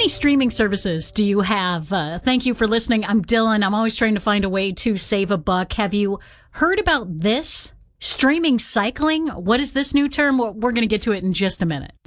many streaming services do you have? Thank you for listening. I'm Dylan. I'm always trying to find a way to save a buck. Have you heard about this? Streaming cycling? What is this new term? We're going to get to it in just a minute.